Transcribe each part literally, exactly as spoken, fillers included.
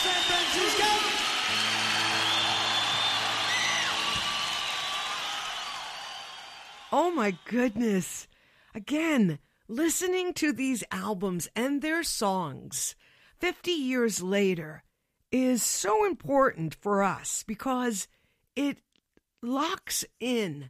San Francisco. Oh my goodness. Again, listening to these albums and their songs fifty years later is so important for us because it locks in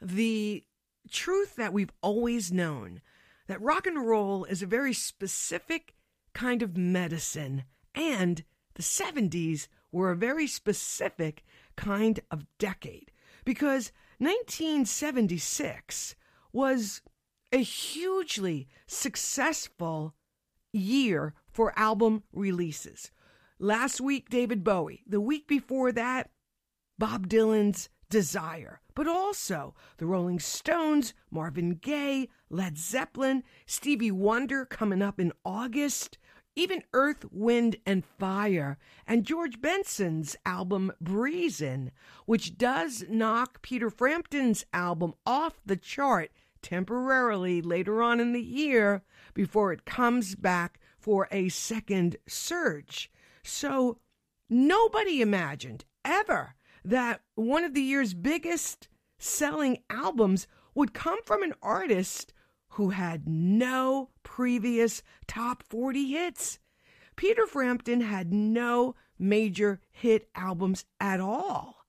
the truth that we've always known, that rock and roll is a very specific kind of medicine, and the seventies were a very specific kind of decade, because nineteen seventy-six was a hugely successful year for album releases. Last week, David Bowie. The week before that, Bob Dylan's Desire. But also the Rolling Stones, Marvin Gaye, Led Zeppelin, Stevie Wonder coming up in August, even Earth, Wind and Fire, and George Benson's album Breezin', which does knock Peter Frampton's album off the chart temporarily later on in the year before it comes back for a second surge. So nobody imagined ever that one of the year's biggest selling albums would come from an artist who had no previous top forty hits. Peter Frampton had no major hit albums at all.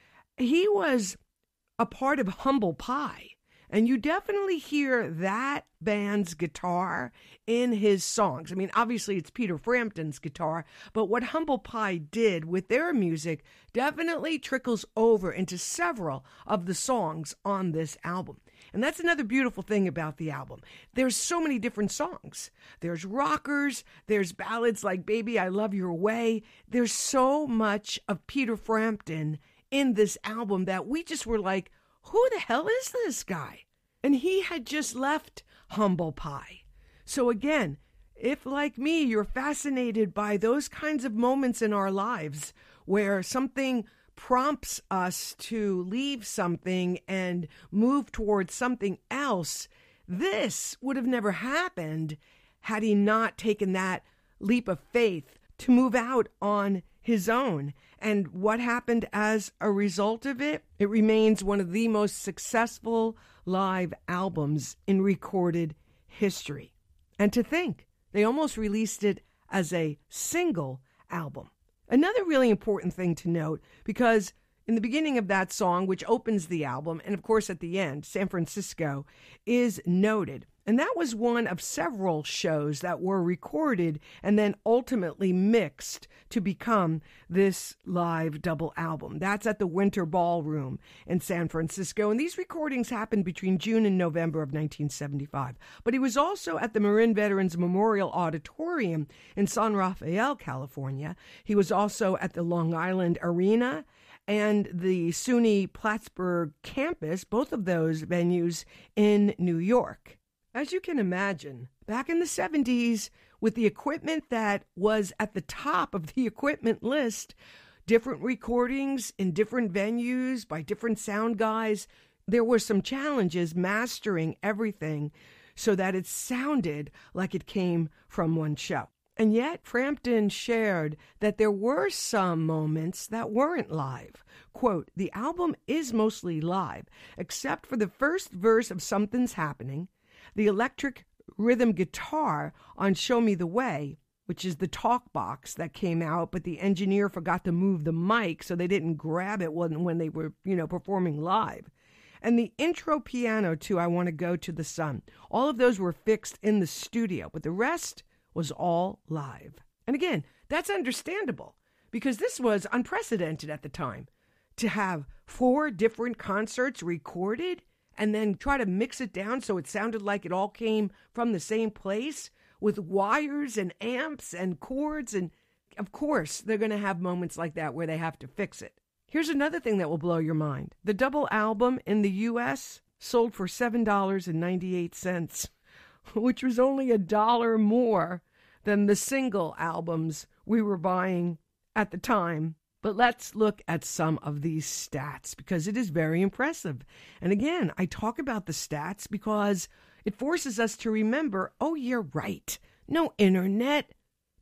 He was a part of Humble Pie, and you definitely hear that band's guitar in his songs. I mean, obviously it's Peter Frampton's guitar, but what Humble Pie did with their music definitely trickles over into several of the songs on this album. And that's another beautiful thing about the album. There's so many different songs. There's rockers, there's ballads like Baby, I Love Your Way. There's so much of Peter Frampton in this album that we just were like, who the hell is this guy? And he had just left Humble Pie. So again, if like me, you're fascinated by those kinds of moments in our lives where something prompts us to leave something and move towards something else, this would have never happened had he not taken that leap of faith to move out on his own. And what happened as a result of it? It remains one of the most successful live albums in recorded history. And to think, they almost released it as a single album. Another really important thing to note, because in the beginning of that song, which opens the album, and of course at the end, San Francisco, is noted. And that was one of several shows that were recorded and then ultimately mixed to become this live double album. That's at the Winter Ballroom in San Francisco. And these recordings happened between June and November of nineteen seventy-five. But he was also at the Marin Veterans Memorial Auditorium in San Rafael, California. He was also at the Long Island Arena and the SUNY Plattsburgh campus, both of those venues in New York. As you can imagine, back in the seventies, with the equipment that was at the top of the equipment list, different recordings in different venues by different sound guys, there were some challenges mastering everything so that it sounded like it came from one show. And yet, Frampton shared that there were some moments that weren't live. Quote, the album is mostly live, except for the first verse of Something's Happening, the electric rhythm guitar on Show Me the Way, which is the talk box that came out, but the engineer forgot to move the mic, so they didn't grab it when, when they were, you know, performing live. And the intro piano to I Want to Go to the Sun. All of those were fixed in the studio, but the rest was all live. And again, that's understandable because this was unprecedented at the time. To have four different concerts recorded and then try to mix it down so it sounded like it all came from the same place with wires and amps and chords. And of course, they're going to have moments like that where they have to fix it. Here's another thing that will blow your mind. The double album in the U S sold for seven dollars and ninety-eight cents, which was only a dollar more than the single albums we were buying at the time. But let's look at some of these stats because it is very impressive. And again, I talk about the stats because it forces us to remember, oh, you're right. No internet.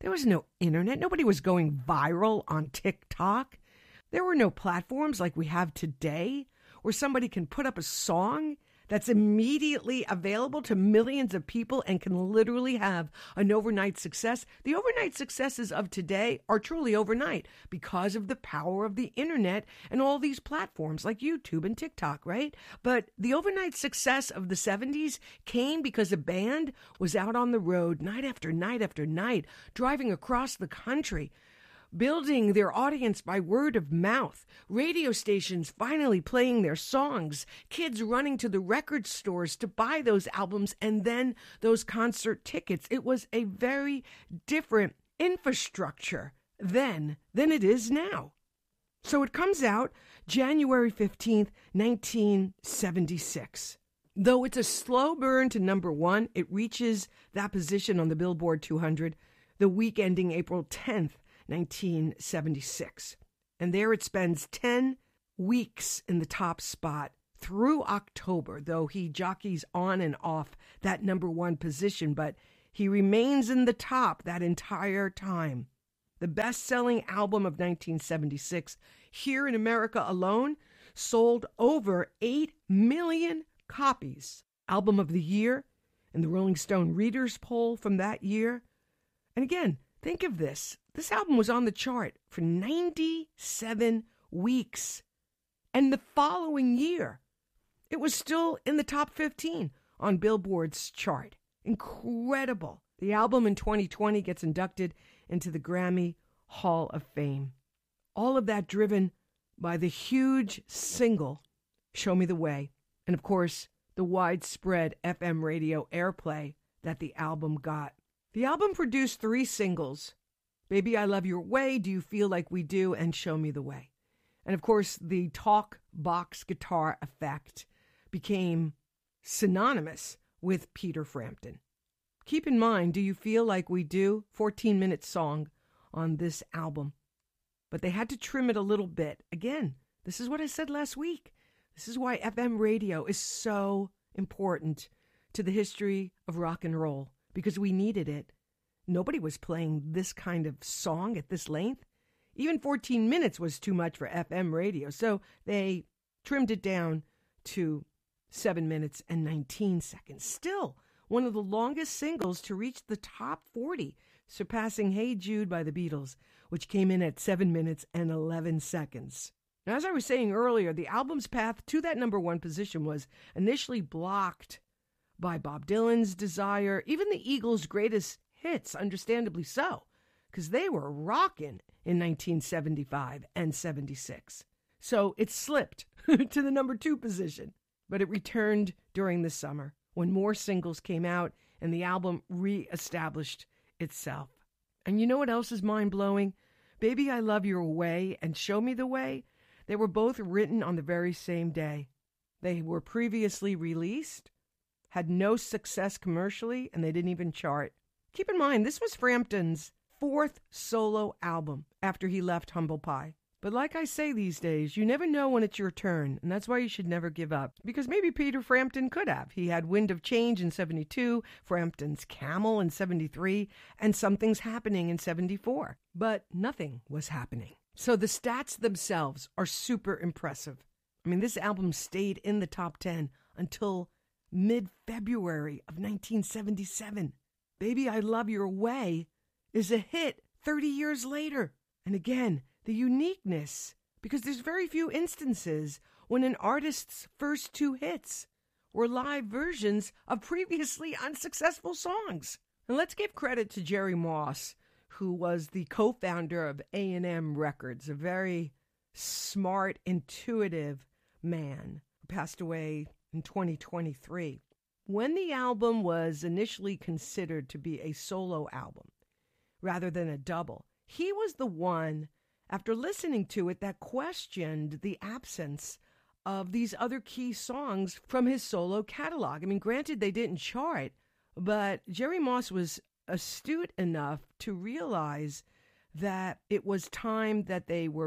There was no internet. Nobody was going viral on TikTok. There were no platforms like we have today where somebody can put up a song that's immediately available to millions of people and can literally have an overnight success. The overnight successes of today are truly overnight because of the power of the internet and all these platforms like YouTube and TikTok, right? But the overnight success of the seventies came because a band was out on the road night after night after night, driving across the country, building their audience by word of mouth, radio stations finally playing their songs, kids running to the record stores to buy those albums and then those concert tickets. It was a very different infrastructure then than it is now. So it comes out January fifteenth, nineteen seventy-six. Though it's a slow burn to number one, it reaches that position on the Billboard two hundred the week ending April tenth, nineteen seventy-six. And there it spends ten weeks in the top spot through October, though he jockeys on and off that number one position, but he remains in the top that entire time. The best-selling album of nineteen seventy-six, here in America alone, sold over eight million copies. Album of the year in the Rolling Stone Readers Poll from that year. And again, think of this. This album was on the chart for ninety-seven weeks. And the following year, it was still in the top fifteen on Billboard's chart. Incredible. The album in twenty twenty gets inducted into the Grammy Hall of Fame. All of that driven by the huge single, Show Me the Way. And of course, the widespread F M radio airplay that the album got. The album produced three singles, Baby I Love Your Way, Do You Feel Like We Do, and Show Me the Way. And of course, the talk box guitar effect became synonymous with Peter Frampton. Keep in mind, Do You Feel Like We Do? fourteen-minute song on this album. But they had to trim it a little bit. Again, this is what I said last week. This is why F M radio is so important to the history of rock and roll, because we needed it. Nobody was playing this kind of song at this length. Even fourteen minutes was too much for F M radio, so they trimmed it down to seven minutes and nineteen seconds. Still, one of the longest singles to reach the top forty, surpassing Hey Jude by the Beatles, which came in at seven minutes and eleven seconds. Now, as I was saying earlier, the album's path to that number one position was initially blocked by Bob Dylan's Desire, even the Eagles' greatest hits, understandably so, because they were rocking in nineteen seventy-five and seventy-six. So it slipped to the number two position, but it returned during the summer when more singles came out and the album re-established itself. And you know what else is mind-blowing? Baby I Love Your Way and Show Me the Way, they were both written on the very same day. They were previously released, had no success commercially, and they didn't even chart. Keep in mind, this was Frampton's fourth solo album after he left Humble Pie. But like I say these days, you never know when it's your turn, and that's why you should never give up. Because maybe Peter Frampton could have. He had Wind of Change in seventy-two, Frampton's Camel in seventy-three, and Something's Happening in seventy-four. But nothing was happening. So the stats themselves are super impressive. I mean, this album stayed in the top ten until mid-February of nineteen seventy-seven. Baby I Love Your Way is a hit thirty years later. And again, the uniqueness, because there's very few instances when an artist's first two hits were live versions of previously unsuccessful songs. And let's give credit to Jerry Moss, who was the co-founder of A and M Records, a very smart, intuitive man who passed away in twenty twenty-three. When the album was initially considered to be a solo album rather than a double, he was the one, after listening to it, that questioned the absence of these other key songs from his solo catalog. I mean, granted, they didn't chart, but Jerry Moss was astute enough to realize that it was time that they were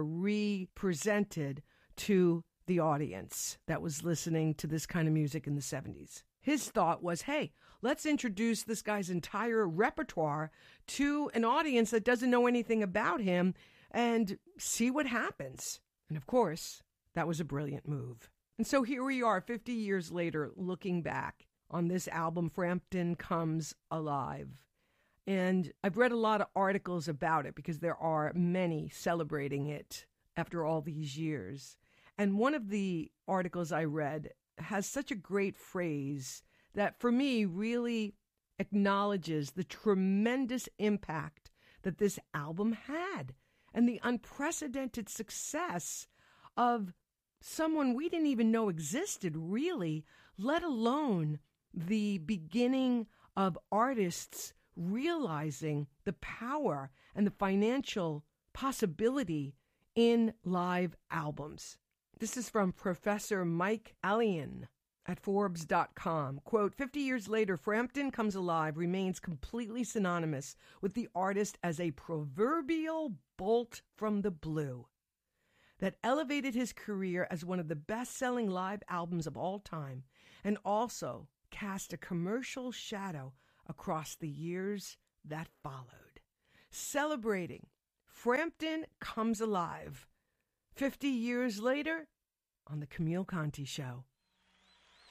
re-presented to the audience that was listening to this kind of music in the seventies. his thought was, hey, let's introduce this guy's entire repertoire to an audience that doesn't know anything about him and see what happens. And of course, that was a brilliant move. And so here we are fifty years later, looking back on this album, Frampton Comes Alive. And I've read a lot of articles about it because there are many celebrating it after all these years. And one of the articles I read has such a great phrase that for me really acknowledges the tremendous impact that this album had and the unprecedented success of someone we didn't even know existed, really, let alone the beginning of artists realizing the power and the financial possibility in live albums. This is from Professor Mike Allian at Forbes dot com. Quote, fifty years later, Frampton Comes Alive remains completely synonymous with the artist as a proverbial bolt from the blue that elevated his career as one of the best-selling live albums of all time and also cast a commercial shadow across the years that followed. Celebrating Frampton Comes Alive fifty years later on The Camille Conti Show.